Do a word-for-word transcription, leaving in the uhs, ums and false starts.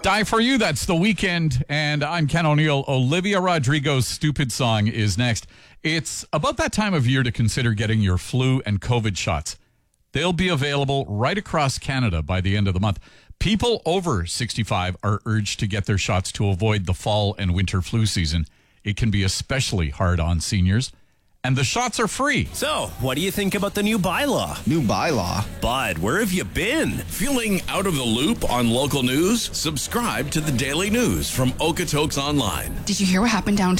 Die For You, that's The Weeknd, and I'm Ken O'Neill. Olivia Rodrigo's Stupid Song is next. It's about that time of year to consider getting your flu and COVID shots. They'll be available right across Canada by the end of the month. People over sixty-five are urged to get their shots to avoid the fall and winter flu season. It can be especially hard on seniors. And the shots are free. So, what do you think about the new bylaw? New bylaw? Bud, where have you been? Feeling out of the loop on local news? Subscribe to the Daily News from Okotoks Online. Did you hear what happened downtown?